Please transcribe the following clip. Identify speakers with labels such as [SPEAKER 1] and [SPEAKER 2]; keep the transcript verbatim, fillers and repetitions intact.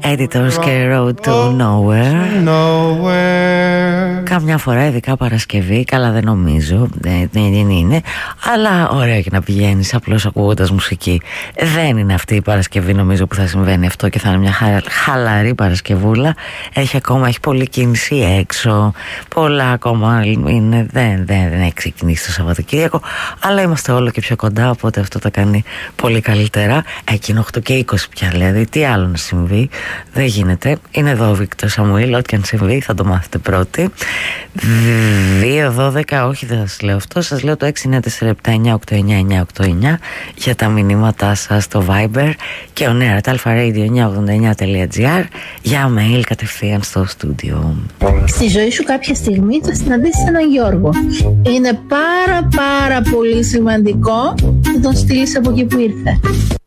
[SPEAKER 1] Editors και Road to Nowhere. Nowhere. Καμιά φορά, ειδικά Παρασκευή, καλά δεν νομίζω, δεν, δεν είναι, αλλά ωραία και να πηγαίνεις απλώς ακούγοντας μουσική. Δεν είναι αυτή η Παρασκευή νομίζω που θα συμβαίνει αυτό και θα είναι μια χα, χαλαρή Παρασκευούλα. Έχει ακόμα, έχει πολλή κίνηση έξω, πολλά ακόμα είναι, δεν, δεν, δεν έχει ξεκινήσει το Σαββατοκύριακο, αλλά είμαστε όλο και πιο κοντά, οπότε αυτό τα κάνει πολύ καλύτερα. Εκείνο οκτώ και είκοσι πια, δηλαδή τι άλλο να συμβεί, δεν γίνεται. Είναι εδώ ο Βίκτορ Σαμουήλ, ό,τι αν συμβεί θα το μάθετε πρώτοι. Δύο δώδεκα, όχι δεν σας λέω αυτό, σας λέω το έξι εννιά τέσσερα επτά εννιά οκτώ εννιά εννιά οκτώ εννιά για τα μηνύματά σας στο Viber και ο νέα αλφα-radio εννιά ογδόντα εννιά τελεία τζι άρ για mail κατευθείαν στο στούντιο.
[SPEAKER 2] Στη ζωή σου κάποια στιγμή θα συναντήσεις έναν Γιώργο. Είναι πάρα πάρα πολύ σημαντικό να τον στείλεις από εκεί που ήρθε.